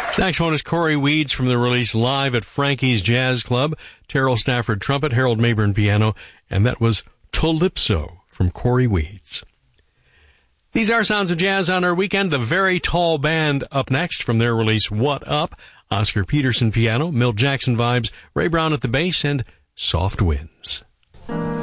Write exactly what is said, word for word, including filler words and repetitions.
Saxophonist Corey Weeds from the release Live at Frankie's Jazz Club, Terrell Stafford trumpet, Harold Mayburn piano, and that was Calypso from Corey Weeds. These are Sounds of Jazz on our weekend. The Very Tall Band up next from their release What Up, Oscar Peterson piano, Milt Jackson vibes, Ray Brown at the bass, and Soft Winds.